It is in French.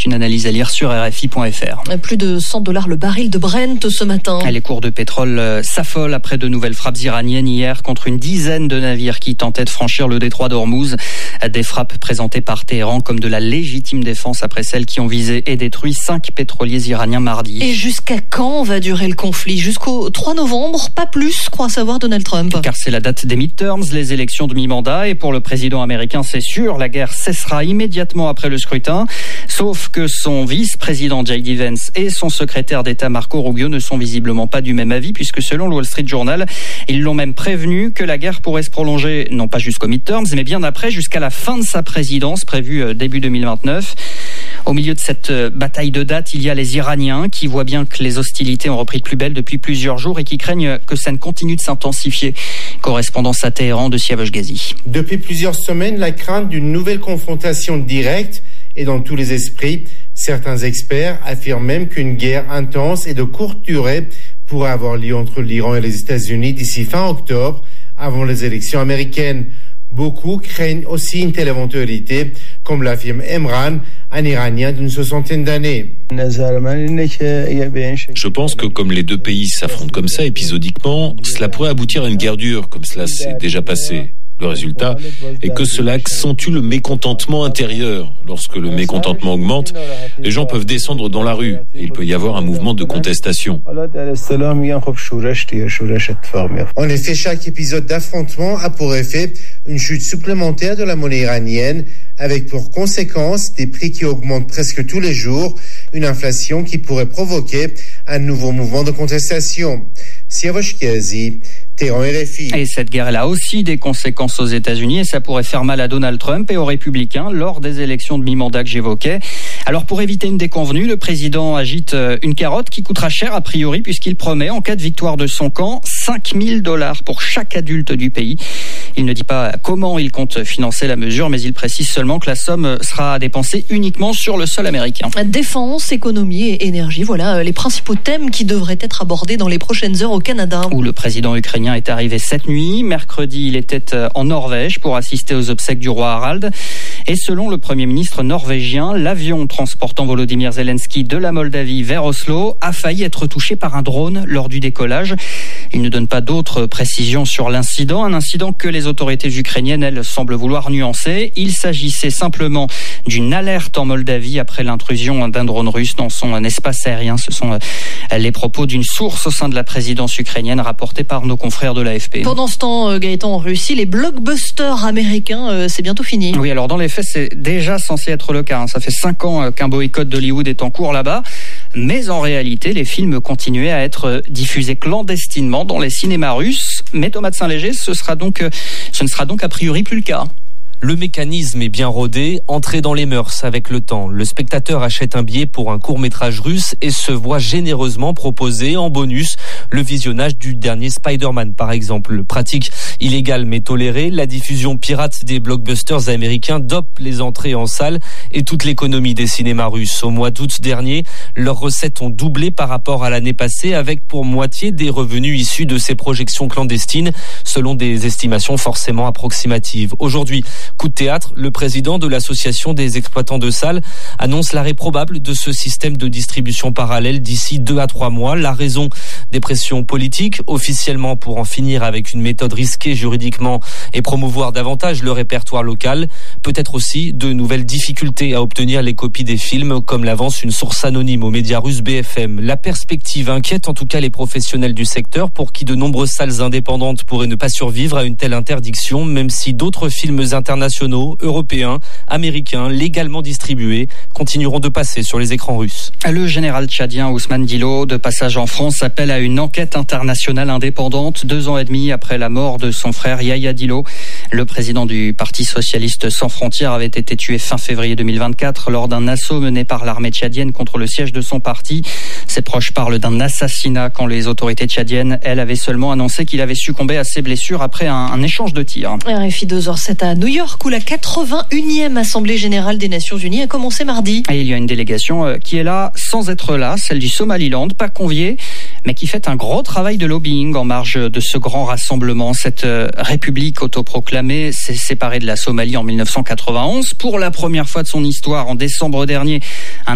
Une analyse à lire sur RFI.fr. Plus de $100 le baril de Brent ce matin. Les cours de pétrole s'affolent après de nouvelles frappes iraniennes hier contre une dizaine de navires qui tentaient de franchir le détroit d'Ormuz. Des frappes présentées par Téhéran comme de la légitime défense après celles qui ont visé et détruit 5 pétroliers iraniens mardi. Et jusqu'à quand va durer le conflit ? Jusqu'au 3 novembre, pas plus, croit savoir Donald Trump. Car c'est la date des midterms, les élections de mi-mandat, et pour le président américain, c'est sûr, la guerre cessera immédiatement après le scrutin. Sauf que son vice-président J.D. Vance et son secrétaire d'État Marco Rubio ne sont visiblement pas du même avis, puisque selon le Wall Street Journal, ils l'ont même prévenu que la guerre pourrait se prolonger, non pas jusqu'aux midterms, mais bien après, jusqu'à la fin de sa présidence, prévue début 2029. Au milieu de cette bataille de date, il y a les Iraniens qui voient bien que les hostilités ont repris de plus belle depuis plusieurs jours et qui craignent que ça ne continue de s'intensifier. Correspondance à Téhéran de Siavash Ghazi. Depuis plusieurs semaines, la crainte d'une nouvelle confrontation directe est dans tous les esprits. Certains experts affirment même qu'une guerre intense et de courte durée pourrait avoir lieu entre l'Iran et les États-Unis d'ici fin octobre, avant les élections américaines. Beaucoup craignent aussi une telle éventualité, comme l'affirme Emran, un Iranien d'une 60aine d'années. Je pense que comme les deux pays s'affrontent comme ça épisodiquement, cela pourrait aboutir à une guerre dure, comme cela s'est déjà passé. Le résultat est que cela accentue le mécontentement intérieur. Lorsque le mécontentement augmente, les gens peuvent descendre dans la rue et il peut y avoir un mouvement de contestation. En effet, chaque épisode d'affrontement a pour effet une chute supplémentaire de la monnaie iranienne, avec pour conséquence des prix qui augmentent presque tous les jours, une inflation qui pourrait provoquer un nouveau mouvement de contestation. Siavash Ghazi, Téhéran, RFI. Et cette guerre, elle a aussi des conséquences aux États-Unis et ça pourrait faire mal à Donald Trump et aux républicains lors des élections de mi-mandat que j'évoquais. Alors pour éviter une déconvenue, le président agite une carotte qui coûtera cher a priori puisqu'il promet, en cas de victoire de son camp, $5,000 pour chaque adulte du pays. Il ne dit pas comment il compte financer la mesure, mais il précise seulement que la somme sera dépensée uniquement sur le sol américain. Défense, économie et énergie, voilà les principaux thèmes qui devraient être abordés dans les prochaines heures au Canada. Où le président ukrainien est arrivé cette nuit. Mercredi, il était en Norvège pour assister aux obsèques du roi Harald. Et selon le Premier ministre norvégien, l'avion transportant Volodymyr Zelensky de la Moldavie vers Oslo a failli être touché par un drone lors du décollage. Il ne donne pas d'autres précisions sur l'incident. Un incident que les autorités ukrainiennes, elles, semblent vouloir nuancer. Il s'agissait simplement d'une alerte en Moldavie après l'intrusion d'un drone russe dans son espace aérien. Ce sont les propos d'une source au sein de la présidence ukrainienne rapportés par nos confrères de l'AFP. Pendant ce temps, Gaëtan, en Russie, les blockbusters américains, c'est bientôt fini. Oui, alors dans les faits, c'est déjà censé être le cas. Ça fait 5 ans qu'un boycott d'Hollywood est en cours là-bas. Mais en réalité, les films continuaient à être diffusés clandestinement dans les cinémas russes. Mais Thomas de Saint-Léger, ce ne sera donc a priori plus le cas. Le mécanisme est bien rodé, entré dans les mœurs avec le temps. Le spectateur achète un billet pour un court-métrage russe et se voit généreusement proposer en bonus le visionnage du dernier Spider-Man, par exemple. Pratique illégale mais tolérée, la diffusion pirate des blockbusters américains dope les entrées en salle et toute l'économie des cinémas russes. Au mois d'août dernier, leurs recettes ont doublé par rapport à l'année passée, avec pour moitié des revenus issus de ces projections clandestines, selon des estimations forcément approximatives. Aujourd'hui, coup de théâtre, le président de l'association des exploitants de salles annonce l'arrêt probable de ce système de distribution parallèle d'ici 2 à 3 mois. La raison, des pressions politiques, officiellement pour en finir avec une méthode risquée juridiquement et promouvoir davantage le répertoire local. Peut-être aussi de nouvelles difficultés à obtenir les copies des films, comme l'avance une source anonyme aux médias russes BFM. La perspective inquiète en tout cas les professionnels du secteur, pour qui de nombreuses salles indépendantes pourraient ne pas survivre à une telle interdiction, même si d'autres films internationaux, européens, américains, légalement distribués, continueront de passer sur les écrans russes. Le général tchadien Ousmane Dilo, de passage en France, appelle à une enquête internationale indépendante 2 ans et demi après la mort de son frère Yahya Dilo. Le président du Parti socialiste sans frontières avait été tué fin février 2024 lors d'un assaut mené par l'armée tchadienne contre le siège de son parti. Ses proches parlent d'un assassinat quand les autorités tchadiennes, elles, avaient seulement annoncé qu'il avait succombé à ses blessures après un échange de tirs. RFI 2h07 à New York, où la 81e Assemblée Générale des Nations Unies a commencé mardi. Et il y a une délégation qui est là sans être là, celle du Somaliland, pas conviée, mais qui fait un gros travail de lobbying en marge de ce grand rassemblement. Cette république autoproclamée s'est séparée de la Somalie en 1991. Pour la première fois de son histoire, en décembre dernier, un